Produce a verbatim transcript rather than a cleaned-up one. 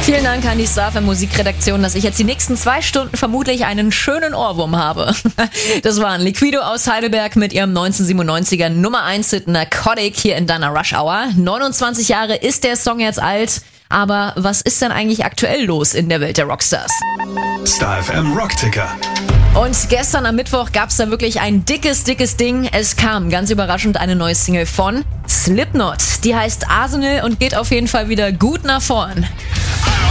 Vielen Dank an die StarFM Musikredaktion, dass ich jetzt die nächsten zwei Stunden vermutlich einen schönen Ohrwurm habe. Das waren Liquido aus Heidelberg mit ihrem neunzehnhundertsiebenundneunziger Nummer eins Hit Narcotic hier in deiner Rush Hour. neunundzwanzig Jahre ist der Song jetzt alt, aber was ist denn eigentlich aktuell los in der Welt der Rockstars? StarFM Rockticker. Und gestern am Mittwoch gab's da wirklich ein dickes, dickes Ding. Es kam ganz überraschend eine neue Single von Slipknot. Die heißt Arsenal und geht auf jeden Fall wieder gut nach vorn.